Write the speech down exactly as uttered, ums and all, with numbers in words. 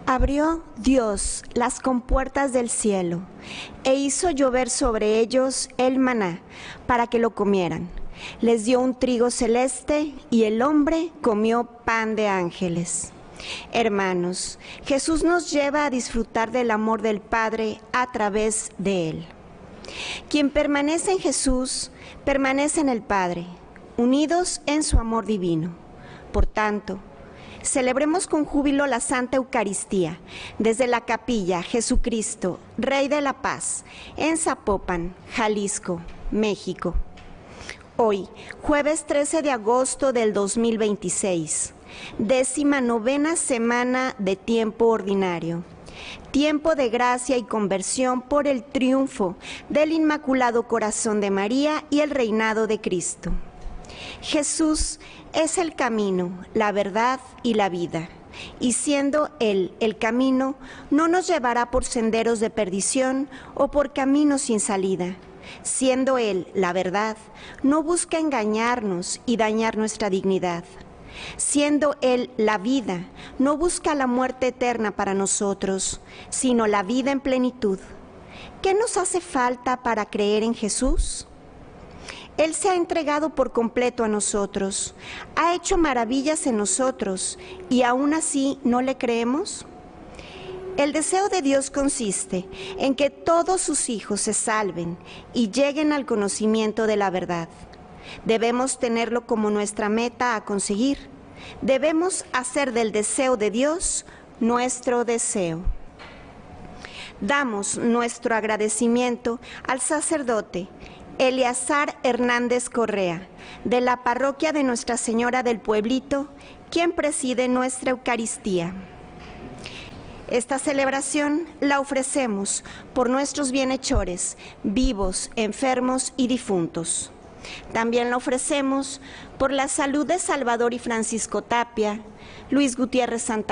Abrió Dios las compuertas del cielo e hizo llover sobre ellos el maná para que lo comieran. Les dio un trigo celeste y el hombre comió pan de ángeles. Hermanos, Jesús nos lleva a disfrutar del amor del Padre a través de Él. Quien permanece en Jesús, permanece en el Padre, unidos en su amor divino. Por tanto, celebremos con júbilo la Santa Eucaristía desde la Capilla Jesucristo, Rey de la Paz, en Zapopan, Jalisco, México. Hoy, jueves trece de agosto del dos mil veintiséis, décima novena semana de tiempo ordinario. Tiempo de gracia y conversión por el triunfo del Inmaculado Corazón de María y el reinado de Cristo. Jesús es el camino, la verdad y la vida, y siendo Él el camino, no nos llevará por senderos de perdición o por caminos sin salida. Siendo Él la verdad, no busca engañarnos y dañar nuestra dignidad. Siendo Él la vida, no busca la muerte eterna para nosotros, sino la vida en plenitud. ¿Qué nos hace falta para creer en Jesús? Él se ha entregado por completo a nosotros, ha hecho maravillas en nosotros, y aún así no le creemos. El deseo de Dios consiste en que todos sus hijos se salven y lleguen al conocimiento de la verdad. Debemos tenerlo como nuestra meta a conseguir. Debemos hacer del deseo de Dios nuestro deseo. Damos nuestro agradecimiento al sacerdote Eleazar Hernández Correa, de la parroquia de Nuestra Señora del Pueblito, quien preside nuestra Eucaristía. Esta celebración la ofrecemos por nuestros bienhechores, vivos, enfermos y difuntos. También la ofrecemos por la salud de Salvador y Francisco Tapia, Luis Gutiérrez Santa